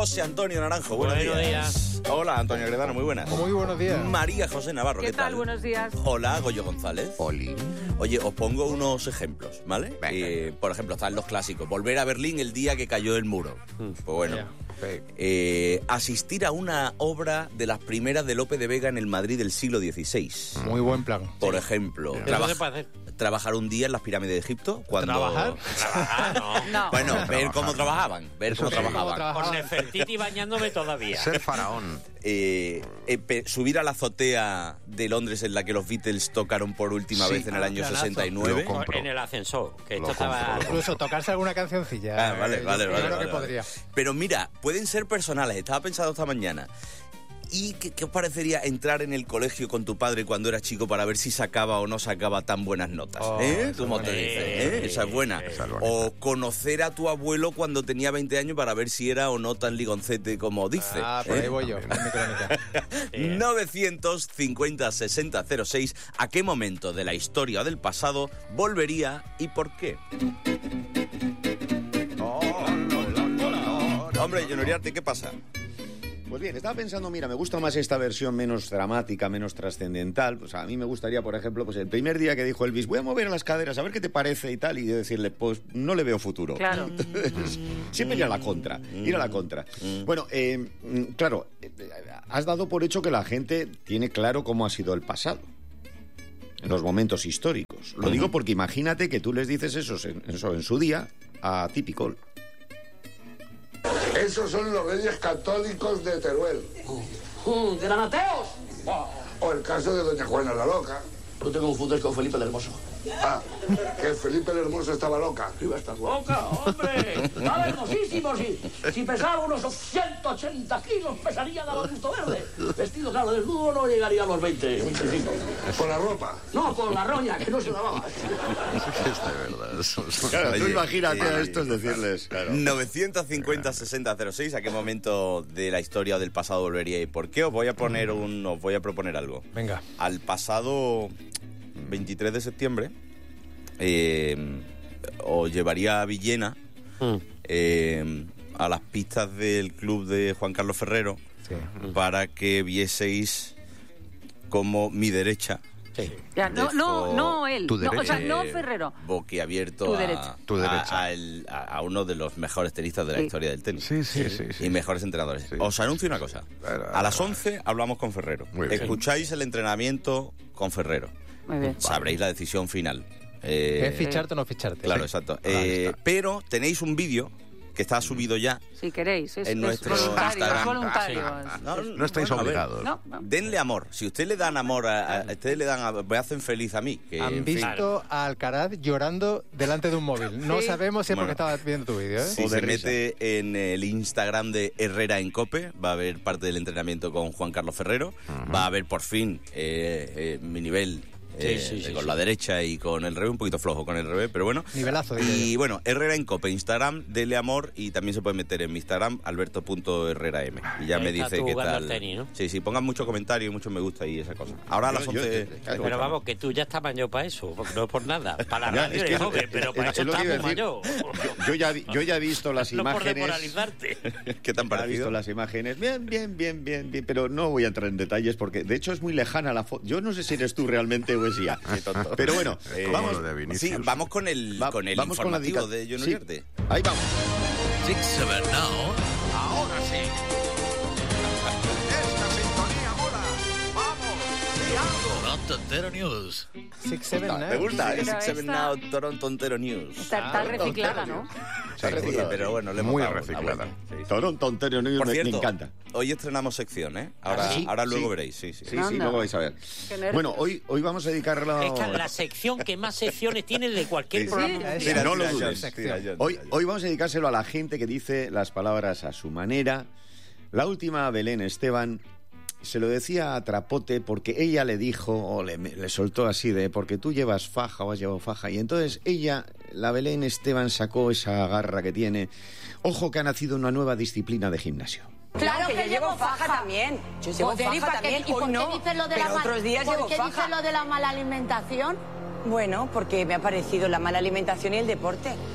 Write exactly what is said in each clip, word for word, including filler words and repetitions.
José Antonio Naranjo, buenos, buenos días. días. Hola, Antonio Gredano, muy buenas. Muy buenos días. María José Navarro, ¿qué, ¿Qué tal? tal? Buenos días. Hola, Goyo González. Oli. Oye, os pongo unos ejemplos, ¿vale? Eh, por ejemplo, están los clásicos. Volver a Berlín el día que cayó el muro. Mm. Pues bueno. Yeah. Eh, asistir a una obra de las primeras de Lope de Vega en el Madrid del siglo dieciséis. Muy buen plan. Por ejemplo, yeah. traba- se puede hacer? trabajar un día en las pirámides de Egipto. Cuando... ¿Trabajar? Trabajar, no. no. Bueno, ver trabajar. cómo trabajaban. Ver cómo sí. trabajaban. Con Nefertiti bañándome todavía. Ser faraón. Eh, eh, subir a la azotea de Londres en la que los Beatles tocaron por última sí, vez en el año planazo. sesenta y nueve. En el ascensor, que Lo esto estaba... compro. Incluso tocarse alguna cancioncilla. Ah, vale, eh, vale, yo vale. Creo vale, que vale. podría. Pero mira, pueden ser personales. Estaba pensando esta mañana. ¿Y qué, qué os parecería entrar en el colegio con tu padre cuando eras chico para ver si sacaba o no sacaba tan buenas notas? Oh, ¿Eh? esa ¿Cómo es te buena. dices? ¿Eh? Esa es buena. Esa es bonita. O conocer a tu abuelo cuando tenía veinte años para ver si era o no tan ligoncete como dice. Ah, por ahí ¿eh? voy yo, en mi crónica. novecientos cincuenta sesenta cero seis. ¿A qué momento de la historia o del pasado volvería y por qué? Hombre, John Uriarte, ¿qué pasa? Pues bien, estaba pensando, mira, me gusta más esta versión menos dramática, menos trascendental. Pues a mí me gustaría, por ejemplo, pues el primer día que dijo Elvis, voy a mover las caderas, a ver qué te parece y tal, y yo decirle, pues no le veo futuro. Claro. Siempre ir a la contra, ir a la contra. Bueno, eh, claro, has dado por hecho que la gente tiene claro cómo ha sido el pasado en los momentos históricos. Lo digo porque imagínate que tú les dices eso, eso en su día a Típico. Esos son los reyes católicos de Teruel. Uh, ¿De eran ateos? O el caso de doña Juana la Loca. No te confundes con Felipe el Hermoso. Ah, que Felipe el Hermoso estaba loca. Iba a estar loca, hombre. Estaba hermosísimo. Si, si pesaba unos ciento ochenta kilos, pesaría de gusto verde. Vestido, claro, desnudo no llegaría a los veinte, veinticinco. ¿Por la ropa? No, por la roña, que no se lavaba. Es de verdad. Claro, tú Oye, imagínate sí. a estos decirles, claro. novecientos cincuenta sesenta cero seis. ¿A qué momento de la historia o del pasado volvería y por qué? Os voy a poner un, os voy a proponer algo. Venga. Al pasado veintitrés de septiembre eh, os llevaría a Villena Mm. eh, a las pistas del club de Juan Carlos Ferrero Sí. para que vieseis como mi derecha Sí. Ya, no, dejó, no, no él. tu No, o sea, eh, no Ferrero. boquiabierto Tu a, derecha. Tu derecha. A, a el- a- a uno de los mejores tenistas de la Sí. historia del tenis. Sí, sí, sí. sí. Y mejores entrenadores. Sí. Os anuncio una cosa. Claro. A las once hablamos con Ferrero. Muy bien. Escucháis el entrenamiento con Ferrero. Muy bien. Sabréis la decisión final. Eh, ¿Es ficharte o no ficharte? Claro, Sí. exacto. Ahí Eh, está. pero tenéis un vídeo que está subido ya. Si queréis. Es, En es nuestro voluntario. Instagram. Es voluntario. Ah, No, No estáis bueno, a ver, obligados. No, no. Denle amor. Si ustedes le dan amor a, a- ustedes le dan a- me hacen feliz a mí. Que, Han en fin, visto a Alcaraz llorando delante de un móvil. No Sí. sabemos si es porque Bueno. estaba viendo tu vídeo, ¿eh? Si O de se risa. mete en el Instagram de Herrera en Cope, va a haber parte del entrenamiento con Juan Carlos Ferrero. Va a haber por fin eh, eh, mi nivel eh, Sí, sí, sí, con sí. la derecha y con el revés, un poquito flojo con el revés, pero bueno. Nivelazo, diría Y yo. bueno, Herrera en Cope, Instagram, dele amor y también se puede meter en mi Instagram, alberto punto herrera m. Y ya Ahí me está dice tú qué jugando tal. al tenis, ¿no? Sí, sí, pongan mucho comentario y mucho me gusta y esa cosa. Ahora a las Yo- yo- once... claro, Pero vamos, que tú ya estás mayor para eso, porque no es por nada. Para la Ya, radio es que eres es- joven, es- pero es- para es eso lo que estás iba muy a mayor. decir. Yo ya, vi- yo ya he visto las No por imágenes. demoralizarte. ¿Qué tan Ya he parecido? visto las imágenes. Bien, bien, bien, bien, bien. Pero no voy a entrar en detalles porque de hecho es muy lejana la foto. Yo no sé si eres tú realmente o es ya. Pero bueno, Eh, Como vamos. lo de Vinicius. Sí, vamos con el, va- con el vamos con la informativo dica- de John sí. Uriarte. Ahí vamos. Six Seven Now. Ahora sí. Esta sintonía mola. Vamos, di algo. Toronto Entero News. Six, seven, ¿Te nine. gusta? Pero Six Seven esta- Now, Toronto Entero News. Está, está reciclada, ¿no? Está Sí, reciclada. pero bueno, le hemos Muy dado una reciclada. vuelta. Sí, sí. Toronto Ontario News Por me, cierto, me encanta. hoy estrenamos sección, ¿eh? Ahora, ¿Ah, sí? ahora luego Sí. veréis, sí, sí. Sí, sí, Anda. luego vais a ver. Qué nervios. Bueno, hoy, hoy vamos a dedicarlo. Esta es la sección que más secciones tiene de cualquier Sí, sí. programa. Sí. Tira, No tira, lo John, dudes. tira, John, Hoy, tira, John. hoy vamos a dedicárselo a la gente que dice las palabras a su manera. La última, Belén Esteban, se lo decía a Trapote porque ella le dijo, o le, le soltó así de, porque tú llevas faja o has llevado faja. Y entonces ella, la Belén Esteban, sacó esa garra que tiene. Ojo que ha nacido una nueva disciplina de gimnasio. Claro que yo llevo faja también. Yo llevo Joder, ¿y faja por qué- también. ¿Y por Hoy qué no, dices lo de pero la mal- otros días ¿por llevo qué faja. dices lo de la mala alimentación? Bueno, porque me ha parecido la mala alimentación y el deporte.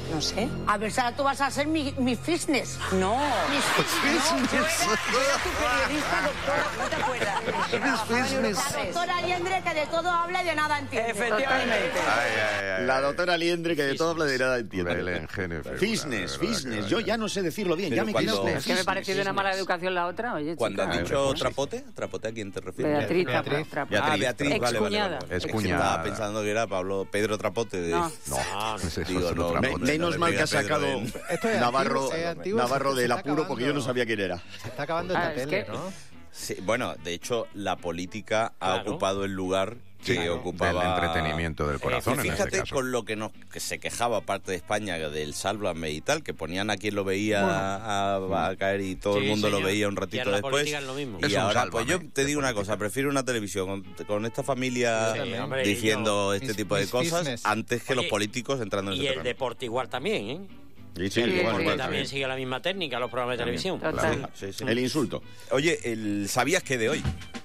No sé. A ver, Sara, tú vas a ser mi, mi fitness. No. Mi fitness. No, yo era, yo era tu periodista, doctora, ¿no te acuerdas? La doctora Liendre, que de todo habla y de nada entiende. Efectivamente. Ay, ay, ay, La doctora Liendre, que de todo habla de nada entiende. Belén, genio, Fitness, figura, fitness. de Yo verdad que ya no sé decirlo bien, Pero ya me cuando- quedo... Es que me pareció de una mala educación la otra, oye, Cuando chica. has dicho trapote, ¿trapote a quién te refieres? Beatriz, Beatriz. Trapote. Ah, Beatriz, vale, vale, vale, Excuñada. vale. Es que cuñada. Estaba pensando que era Pablo Pedro Trapote. De... No. No, ese es Digo, otro no, Me- trapote. menos le mal que pega ha sacado Pedro en- Esto es Navarro, antiguo, es antiguo, Navarro se- se del está apuro porque yo no acabando. sabía quién era. Se está acabando en Ah, la es tele, que- ¿no? Sí, bueno, de hecho, la política ha Claro. ocupado el lugar que Sí, ocupaba... del entretenimiento del corazón, Eh, en fíjate este caso. con lo que, nos, que se quejaba parte de España del Sálvame y tal, que ponían a quien lo veía a, a caer y todo Sí, el mundo lo señor. veía un Y ratito ahora la después. política es lo mismo. Y Es un ahora, pues yo Sálvame te de digo una política. cosa, prefiero una televisión con, con esta familia Sí, hombre, diciendo y este Mis- tipo de mis cosas business. antes que Oye, los políticos entrando en Y ese el terreno. deporte igual también, ¿eh? Y sí, Sí, igual, sí, Porque igual, también sí. sigue la misma técnica los programas de televisión. Total. Sí, sí. El insulto. Oye, el, ¿sabías que de hoy?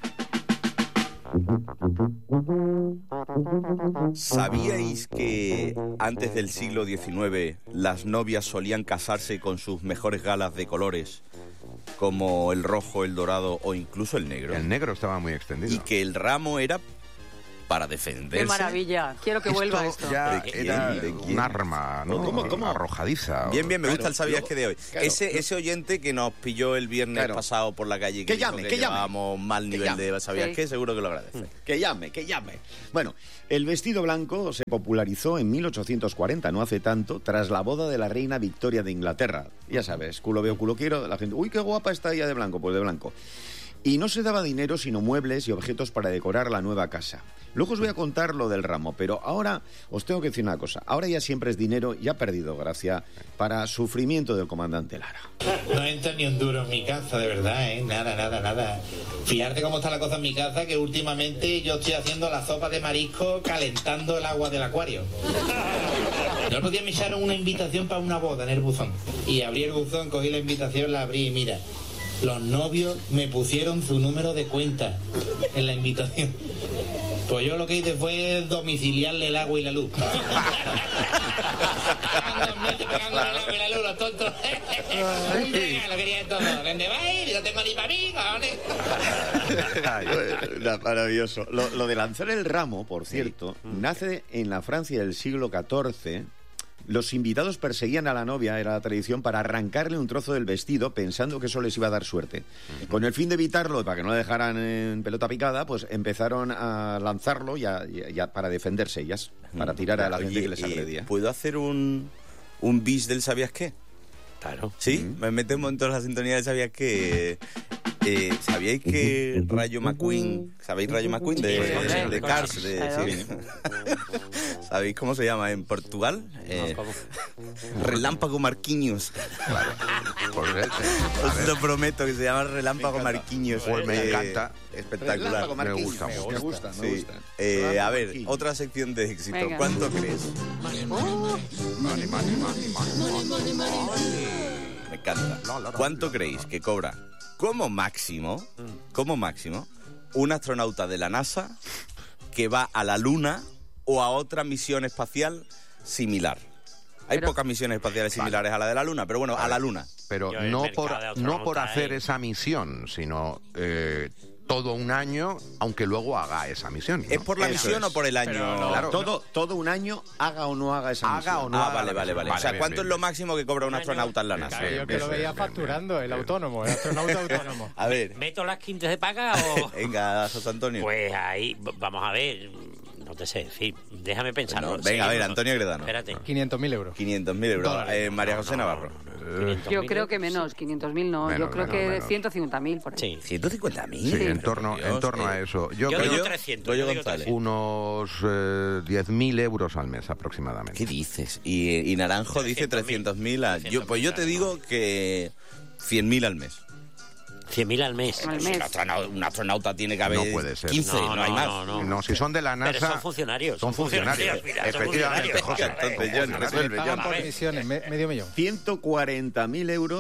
¿Sabíais que antes del siglo diecinueve las novias solían casarse con sus mejores galas de colores, como el rojo, el dorado o incluso el negro? El negro estaba muy extendido. Y que el ramo era para defenderse. Qué maravilla. Quiero que vuelva esto. ya ¿De quién? era ¿De quién? un arma, ¿no? ¿Cómo, cómo? Arrojadiza. Bien, bien, me Claro, gusta el sabías luego- que de hoy. claro. ese, ese oyente que nos pilló el viernes Claro. pasado por la calle, que, Que dijo llame, que que llame. llevábamos mal Que nivel llame. de sabías Sí. que, seguro que lo agradece. Que llame, que llame. Bueno, el vestido blanco se popularizó en mil ochocientos cuarenta, no hace tanto, tras la boda de la reina Victoria de Inglaterra. Ya sabes, culo veo, culo quiero, la gente, uy, qué guapa está ella de blanco, pues de blanco. Y no se daba dinero sino muebles y objetos para decorar la nueva casa. Luego os voy a contar lo del ramo, pero ahora os tengo que decir una cosa. Ahora ya siempre es dinero y ha perdido gracia para sufrimiento del comandante Lara. No entra ni un duro en mi casa, de verdad, ¿eh? Nada, nada, nada. Fíjate cómo está la cosa en mi casa, que últimamente yo estoy haciendo la sopa de marisco calentando el agua del acuario. El otro día me echaron una invitación para una boda en el buzón. Y abrí el buzón, cogí la invitación, la abrí y mira, los novios me pusieron su número de cuenta en la invitación. Pues yo lo que hice fue domiciliarle el agua y la luz. Pegando el agua y la luz, los tontos. Venga, lo quería todo. ¿Dónde vais? No tengo ni para mí, cojones. Bueno, maravilloso. Lo, lo de lanzar el ramo, por cierto, nace en la Francia del siglo catorce. Los invitados perseguían a la novia, era la tradición, para arrancarle un trozo del vestido pensando que eso les iba a dar suerte. Con el fin de evitarlo, para que no la dejaran en pelota picada, pues empezaron a lanzarlo ya, ya, ya para defenderse ellas, para tirar a la gente Oye, que les eh, agredía. ¿Puedo hacer un, un bis del sabías qué? Claro. ¿Sí? Me metemos en todas las sintonías del sabías qué. Eh, ¿Sabíais que Rayo McQueen, ¿sabéis Rayo McQueen de, Sí, de, hombre, Cars? De, claro. sí. ¿Sabéis cómo se llama en Portugal? Eh, Relámpago Marquinhos. Pues, eh, Os lo prometo que se llama Relámpago Marquinhos. Pues me Eh, encanta. Espectacular. Relámpago Me Marquinhos, gusta mucho. Me gusta, me Sí. gusta. Eh, Relámpago a ver, Marquinhos. otra sección de éxito. Venga. ¿Cuánto crees? Money, money, money, money, money. Me encanta. ¿Cuánto creéis que cobra como máximo, como máximo, un astronauta de la NASA que va a la Luna o a otra misión espacial similar? Hay Pero- pocas misiones espaciales similares a la de la Luna, pero bueno, a la Luna. Pero Yo el no mercado por, de no por astronauta, hacer eh. esa misión, sino eh, todo un año, aunque luego haga esa misión. ¿no? ¿Es por la Eso misión es. o por el año? Claro. Todo, todo un año, haga o no haga esa Haga misión. o no Ah, haga vale, la vale, misión. vale. O sea, bien, ¿cuánto bien, es lo bien. máximo que cobra un astronauta en la NASA? Claro, yo que Eso lo es, veía bien, bien, facturando, bien, el bien. autónomo, el astronauta autónomo. A ver, ¿Meto las quintas de paga o...? venga, José Antonio. Pues ahí, v- vamos a ver, no te sé decir, déjame pensar. Bueno, venga, a ver, Antonio Gredano. Espérate. quinientos mil euros. quinientos mil euros. Dólares. Eh, María José Navarro. Yo creo que menos, quinientos mil no. Menos, Yo creo menos, que menos. ciento cincuenta mil por ahí. Sí. ¿ciento cincuenta mil? Sí, en torno, en torno a eso. Yo, Yo creo digo trescientos. Goyo yo digo González. trescientos. unos eh, diez mil euros al mes aproximadamente. ¿Qué dices? Y, y Naranjo dice trescientos mil. Yo, pues yo te digo que cien mil al mes. cien mil al mes. Al Si mes. un, astronauta, un astronauta tiene que haber No puede ser. quince, no, No, hay no, más. no, no. No, si son de la NASA... Pero son funcionarios. Son funcionarios, mira, son efectivamente, funcionarios. José. Entonces, son John, funcionarios. resuelve, Pagan John. por misiones, me- medio millón. ciento cuarenta mil euros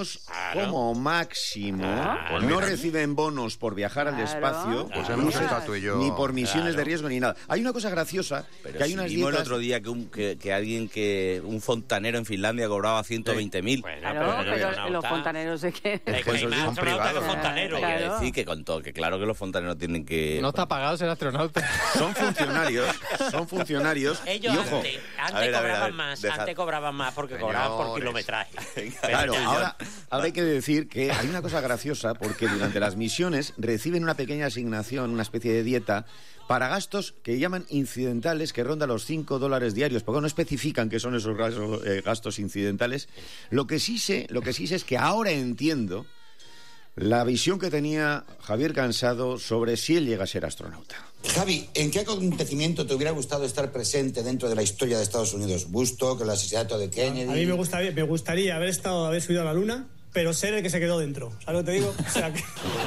Claro. como máximo, Claro. no reciben bonos por viajar al Claro. espacio, Pues hemos estado tú y yo. ni por misiones Claro. de riesgo ni nada. Hay una cosa graciosa, Pero que hay si unas vimos dietas... el otro día que, un, que, que alguien que un fontanero en Finlandia cobraba ciento veinte mil. Bueno, Claro, pero, pero astronauta- los fontaneros de que... Es que Pues hay son más astronautas privados. que fontaneros. Claro. Quiere decir que con todo, que claro que los fontaneros tienen que... No está pagado ser astronauta. Son funcionarios, son funcionarios. Ellos y ojo, antes, antes A ver, a ver, a cobraban ver, más, deja- antes cobraban más porque cobraban por Señores. kilometraje. Pero claro, ya- ahora, ahora hay que decir que hay una cosa graciosa porque durante las misiones reciben una pequeña asignación, una especie de dieta para gastos que llaman incidentales, que ronda los cinco dólares diarios, porque no especifican qué son esos gastos, eh, gastos incidentales. Lo que sí sé, lo que sí sé es que ahora entiendo la visión que tenía Javier Cansado sobre si él llega a ser astronauta. Javi, ¿en qué acontecimiento te hubiera gustado estar presente dentro de la historia de Estados Unidos? ¿Woodstock, el asesinato de Kennedy? A mí me gustaría, me gustaría haber estado, haber subido a la luna, pero ser el que se quedó dentro. ¿Sabes lo que te digo? O sea que...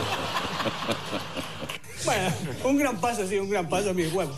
Bueno, un gran paso, sí, un gran paso, mis huevos.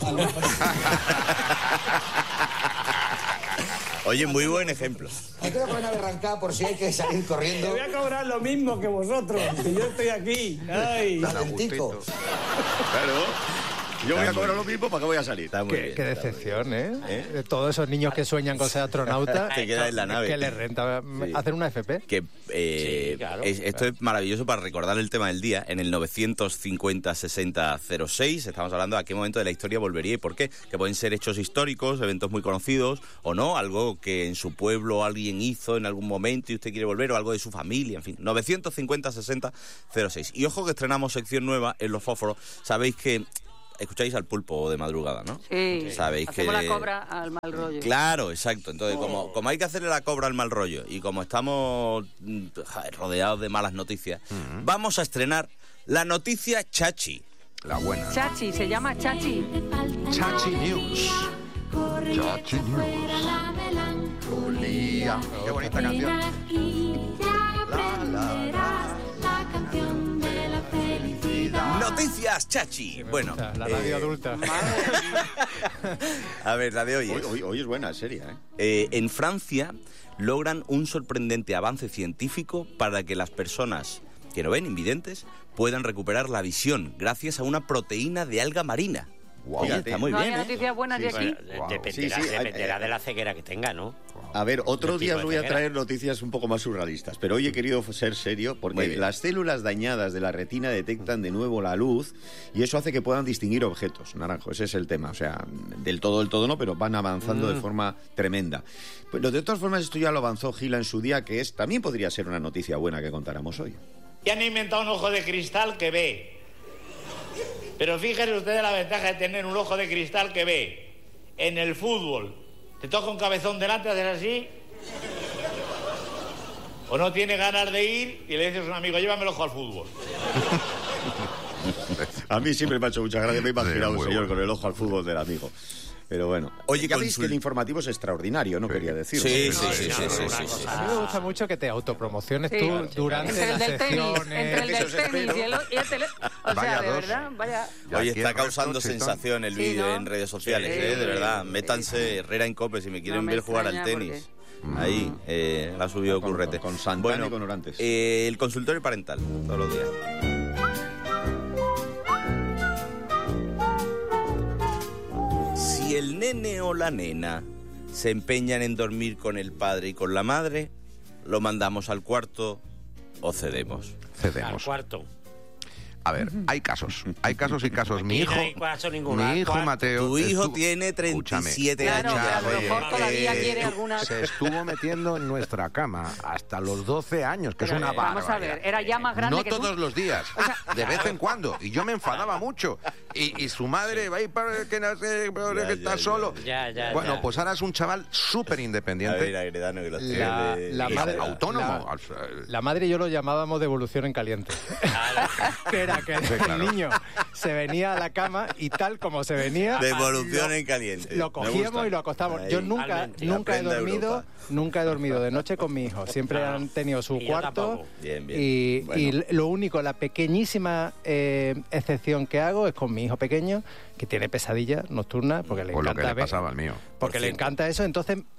Oye, muy buen ejemplo. Me quedo con una berrancada por si hay que salir Te corriendo. voy a cobrar lo mismo que vosotros, que yo estoy aquí. Ay. Calentico. Claro. Yo voy a cobrar lo mismo, ¿para qué voy a salir? Está muy Qué, bien, qué está muy decepción, ¿eh? ¿Eh? De todos esos niños que sueñan con ser astronautas. Te quedas en la nave. Que les renta Sí. hacer una F P. Que eh, Sí, claro. es- esto es maravilloso para recordar el tema del día. En el novecientos cincuenta sesenta cero seis estamos hablando de a qué momento de la historia volvería y por qué. Que pueden ser hechos históricos, eventos muy conocidos o no, algo que en su pueblo alguien hizo en algún momento y usted quiere volver, o algo de su familia, en fin. novecientos cincuenta sesenta cero seis. Y ojo que estrenamos sección nueva en Los Fósforos. Sabéis que escucháis al Pulpo de madrugada, ¿no? Sí, Sabéis hacemos que... la cobra al mal rollo. Claro, exacto. Entonces, como, como hay que hacerle la cobra al mal rollo y como estamos mm, joder, rodeados de malas noticias, vamos a estrenar la noticia Chachi. La buena. Chachi, se llama Chachi. Chachi News. Chachi News. Melancolía. Qué bonita canción. La, la, la. Noticias Chachi. Bueno, La radio eh, adulta. a ver, la de hoy Hoy, es, hoy, hoy es buena, seria, ¿eh? eh, en Francia logran un sorprendente avance científico para que las personas que no ven, invidentes, puedan recuperar la visión gracias a una proteína de alga marina. Wow. Oye, Fíjate. está muy ¿No bien, hay ¿eh? noticias buenas de aquí? Bueno, Wow. dependerá, Sí, sí, dependerá eh, de la ceguera que tenga, ¿no? A ver, otro ¿Qué día tipo os de voy a ceguera? traer noticias un poco más surrealistas, pero hoy he querido ser serio Muy porque bien. las células dañadas de la retina detectan de nuevo la luz y eso hace que puedan distinguir objetos. Naranjo, ese es el tema. O sea, del todo, del todo no, pero van avanzando de forma tremenda. Pero de todas formas, esto ya lo avanzó Gila en su día, que es también podría ser una noticia buena que contáramos hoy. Y han inventado un ojo de cristal que ve. Pero fíjense ustedes la ventaja de tener un ojo de cristal que ve. En el fútbol, te toca un cabezón delante, haces así. O no tiene ganas de ir y le dices a un amigo, llévame el ojo al fútbol. A mí siempre me ha hecho mucha gracia, me he imaginado Sí, un muy señor bueno. con el ojo al fútbol del amigo. Pero bueno. Oye, ya veis consul- que el informativo es extraordinario, no quería decir. Sí, sí, sí, sí, sí, sí, sí. A mí me gusta mucho que te autopromociones Sí. tú durante Entre el las del tenis, secciones. entre el Eso del os tenis y el, y el tele... O Vaya sea, de dos. verdad, vaya... Ya Oye, aquí está el causando resto, chitón. sensación el Sí, vídeo ¿no? en redes sociales, Sí. ¿eh? De verdad. Métanse Herrera en Cope si me quieren No me ver jugar al extraña tenis. Ahí, eh, la ha subido Con- Currete. con- con Santana bueno, y con Orantes. eh, el consultorio parental, todos los días. Si el nene o la nena se empeñan en dormir con el padre y con la madre, lo mandamos al cuarto o cedemos. Al Cedemos. cuarto. A ver, hay casos. Hay casos y casos. Mi Aquí hijo, no hay caso ninguno. mi Al hijo cuarto. Mateo. Tu hijo estuvo- tiene treinta y siete Claro, años que ya. a lo oye, mejor todavía eh, quiere alguna... Se estuvo metiendo en nuestra cama hasta los doce años, que Pero, es una eh, vamos a barbaridad. ver, era ya más grande No que tú. todos los días, de vez en cuando. Y yo me enfadaba mucho. Y, y su madre va a ir para que no sé, para Ya, que ya, está ya. solo. Ya, ya, bueno, ya. pues ahora es un chaval súper A independiente. ver, Agredano, que los tiene La, de- la de- madre, autónomo. La, la madre y yo lo llamábamos devolución en caliente. que era que Sí, claro. el niño se venía a la cama y tal como se venía... Devolución lo- en caliente. Lo Me cogíamos gusta. y lo acostábamos. Ahí. Yo nunca, Totalmente. nunca he Aprenda dormido, Europa. nunca he dormido de noche con mi hijo. Siempre Ah, han tenido su y yo cuarto. tampoco. Bien, bien. Y, Bueno. y lo único, la pequeñísima eh, excepción que hago es con mi hijo pequeño, que tiene pesadillas nocturnas, porque le Pues lo encanta que le ver- pasaba al mío. porque Por le cierto. encanta eso. Entonces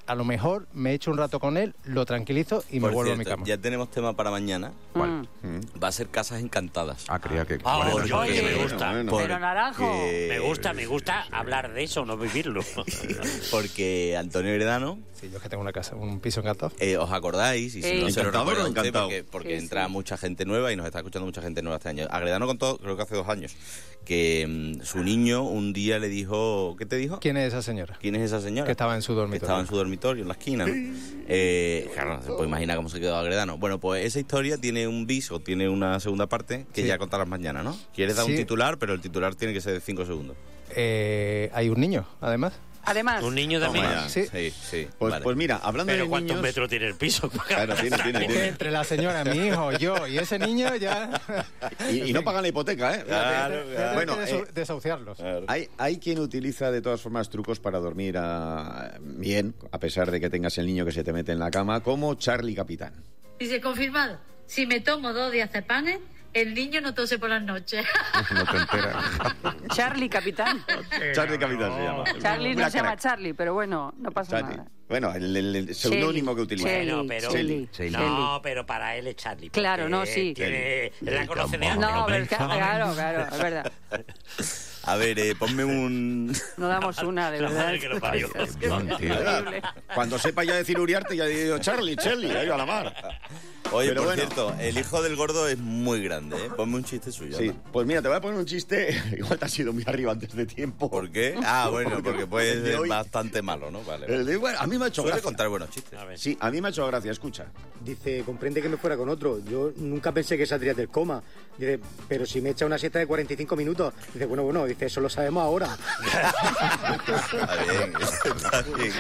a lo mejor me echo un rato con él, lo tranquilizo y me Por vuelvo cierto, a mi cama. Ya tenemos tema para mañana. ¿Cuál? Mm. Va a ser Casas Encantadas. Ah, creía que... Ah, Porque- oye, me gusta. Pero Naranjo. Me gusta, me gusta hablar de eso, no vivirlo. Porque Antonio Heredano... Sí, yo es que tengo una casa, un piso encantado. Eh, ¿Os acordáis? Y si Sí. no se lo Encantado, recuerda usted, encantado. porque, porque Sí, entra sí. mucha gente nueva y nos está escuchando mucha gente nueva este año. Agredano contó, creo que hace dos años, que mm, su niño un día le dijo... ¿Qué te dijo? ¿Quién es esa señora? ¿Quién es esa señora? Que estaba en su Que dormitorio. estaba en su dormitorio, en la esquina, ¿no? Eh, claro, se puede imaginar cómo se quedó Agredano. Bueno, pues esa historia tiene un bis o tiene una segunda parte que Sí. ya contarás mañana, ¿no? Quieres dar Sí. un titular, pero el titular tiene que ser de cinco segundos. Eh, hay un niño, además. Además. Un niño también. Toma ya. Sí. Sí, sí. Pues, vale. pues mira, hablando Pero de ¿cuántos niños... metros tiene el piso? Claro, tiene, tiene, Es que tiene. entre la señora, mi hijo, yo y ese niño ya... Y, y no pagan la hipoteca, ¿eh? Claro, claro. Bueno, Hay que desu- eh, desahuciarlos. hay, hay quien utiliza de todas formas trucos para dormir a- bien, a pesar de que tengas el niño que se te mete en la cama, como Charlie Capitán. Dice, confirmado, si me tomo dos diazepanes, el niño no tose por las noches. No te enteras. Charlie, capitán. Charlie Capitán se llama. Charlie no Una se llama crack. Charlie, pero bueno, no pasa Charlie. nada. Bueno, el, el- el seudónimo que utiliza. Chelly, Bueno, pero, Chelly, no, pero para él es Charlie. porque Claro, no, sí. Tiene, la conoce de antes. No, pero es que- claro, claro, es verdad. A ver, eh, ponme un... No damos una, de La verdad. madre que lo parió. Es que es increíble. Cuando sepa ya decir Uriarte, ya digo Charlie, Charlie, ahí a la mar. Oye, Pero por bueno. cierto, el hijo del gordo es muy grande, ¿eh? Ponme un chiste suyo. Sí, anda. pues mira, te voy a poner un chiste. Igual te has ido muy arriba antes de tiempo. ¿Por qué? Ah, bueno, porque puede el de ser hoy- bastante malo, ¿no? Vale. el de- bueno, a mí me ha hecho Suele gracia. contar buenos chistes. Sí, a mí me ha hecho gracia, escucha. Dice, comprende que me fuera con otro. Yo nunca pensé que saldría del coma. Dice, pero si me echa una siesta de cuarenta y cinco minutos. Dice, bueno, bueno, dice, eso lo sabemos ahora. Está bien, está bien.